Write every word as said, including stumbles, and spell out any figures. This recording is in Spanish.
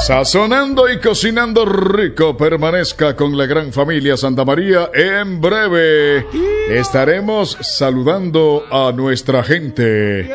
Sazonando y cocinando rico, permanezca con la gran familia Santa María. En breve estaremos saludando a nuestra gente.